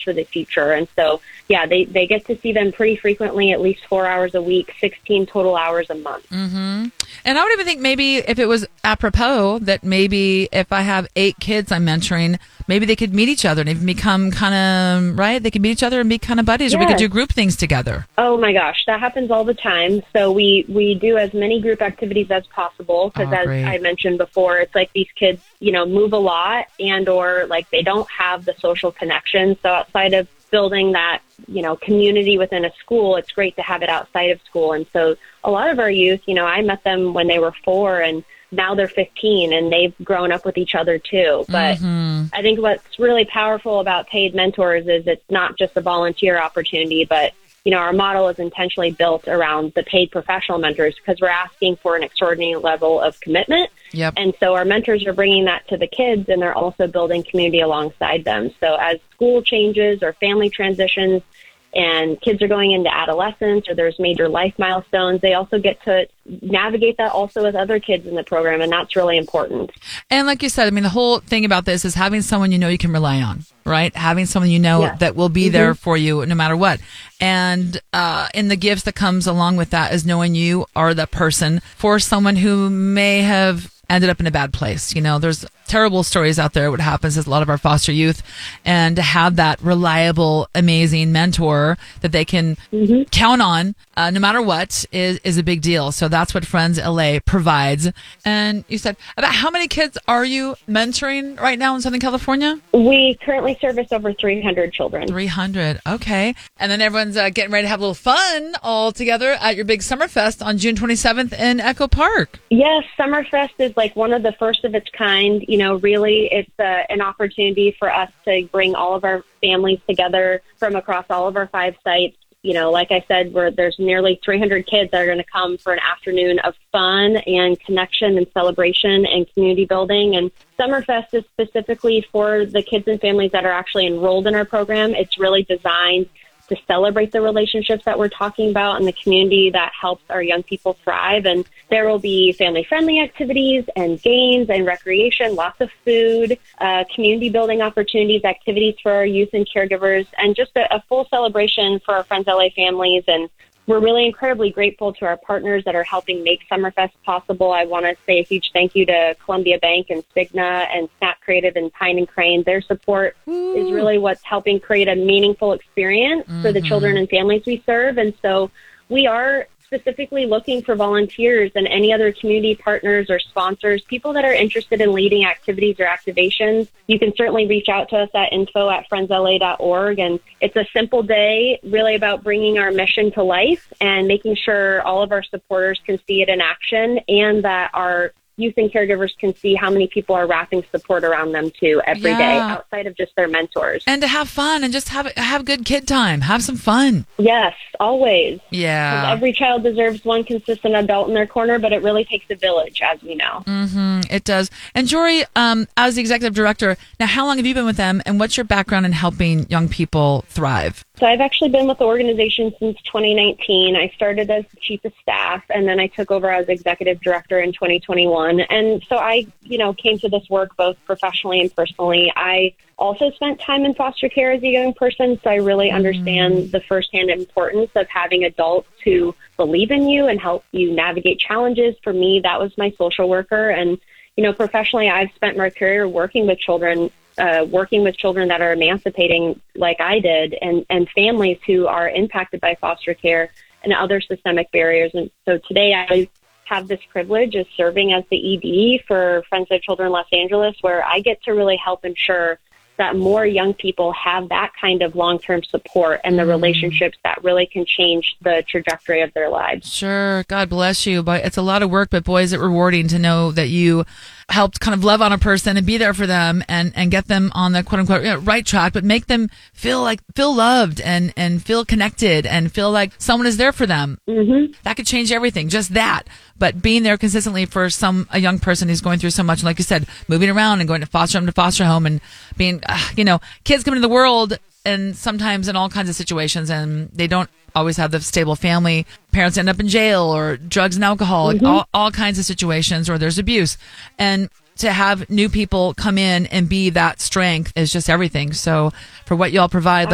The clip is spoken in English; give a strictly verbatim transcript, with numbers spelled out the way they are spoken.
for the future. And so, yeah, they, they get to see them pretty frequently, at least four hours a week, sixteen total hours a month. Mm-hmm. And I would even think maybe if it was apropos that maybe if I have eight kids I'm mentoring, maybe they could meet each other and even become kind of, right? They could meet each other and be kind of buddies, yes. Or we could do group things together. Oh my gosh, that happens all the time. So we, we do as many group activities as possible because oh, as great. I mentioned before, it's like these kids, you know, move a lot and or like they don't have the social connection. So outside of building that, you know, community within a school, it's great to have it outside of school. And so a lot of our youth, you know, I met them when they were four and now they're fifteen and they've grown up with each other too. But mm-hmm. I think what's really powerful about paid mentors is it's not just a volunteer opportunity, but you know, our model is intentionally built around the paid professional mentors because we're asking for an extraordinary level of commitment. Yep. And so our mentors are bringing that to the kids and they're also building community alongside them. So as school changes or family transitions and kids are going into adolescence or there's major life milestones, they also get to navigate that also with other kids in the program. And that's really important. And like you said, I mean, the whole thing about this is having someone you know you can rely on, right? Having someone you know yes. that will be mm-hmm. there for you no matter what. And uh, in the gifts that comes along with that is knowing you are the person for someone who may have ended up in a bad place. You know, there's terrible stories out there. What happens is a lot of our foster youth, and to have that reliable, amazing mentor that they can mm-hmm. count on, uh, no matter what, is is a big deal. So that's what Friends L A provides. And you said, about how many kids are you mentoring right now in Southern California? We currently service over three hundred children. three hundred, okay. And then everyone's uh, getting ready to have a little fun all together at your big Summerfest on June twenty-seventh in Echo Park. Yes, Summerfest is like one of the first of its kind. You know, really, it's uh, an opportunity for us to bring all of our families together from across all of our five sites. You know, like I said, where there's nearly three hundred kids that are going to come for an afternoon of fun and connection and celebration and community building. And Summerfest is specifically for the kids and families that are actually enrolled in our program. It's really designed to celebrate the relationships that we're talking about and the community that helps our young people thrive. And there will be family-friendly activities and games and recreation, lots of food, uh, community building opportunities, activities for our youth and caregivers, and just a, a full celebration for our Friends L A families. And we're really incredibly grateful to our partners that are helping make Summerfest possible. I want to say a huge thank you to Columbia Bank and Cigna and Snap Creative and Pine and Crane. Their support Ooh. is really what's helping create a meaningful experience mm-hmm. for the children and families we serve. And so we are specifically looking for volunteers and any other community partners or sponsors, people that are interested in leading activities or activations. You can certainly reach out to us at info at friends L A dot org. And it's a simple day really about bringing our mission to life and making sure all of our supporters can see it in action and that our youth and caregivers can see how many people are wrapping support around them too every yeah. day outside of just their mentors. And to have fun and just have have good kid time. Have some fun. Yes, always. Yeah. 'Cause every child deserves one consistent adult in their corner, but it really takes a village, as we know. Mm-hmm, it does. And Jory, um, as the executive director, now how long have you been with them and what's your background in helping young people thrive? So I've actually been with the organization since twenty nineteen. I started as chief of staff, and then I took over as executive director in twenty twenty-one. And so I, you know, came to this work both professionally and personally. I also spent time in foster care as a young person, so I really mm-hmm. understand the firsthand importance of having adults who believe in you and help you navigate challenges. For me, that was my social worker. And, you know, professionally, I've spent my career working with children Uh, working with children that are emancipating like I did and, and families who are impacted by foster care and other systemic barriers. And so today I have this privilege of serving as the E D for Friends of Children Los Angeles, where I get to really help ensure that more young people have that kind of long-term support and the relationships that really can change the trajectory of their lives. Sure. God bless you. But it's a lot of work, but boy, is it rewarding to know that you helped kind of love on a person and be there for them and, and get them on the quote unquote you know, right track, but make them feel like, feel loved and, and feel connected and feel like someone is there for them. Mm-hmm. That could change everything, just that. But being there consistently for some, a young person who's going through so much, like you said, moving around and going to foster home to foster home and being, uh, you know, kids come into the world and sometimes in all kinds of situations and they don't always have the stable family. Parents end up in jail or drugs and alcohol, mm-hmm. all, all kinds of situations, or there's abuse. And to have new people come in and be that strength is just everything. So for what y'all provide, like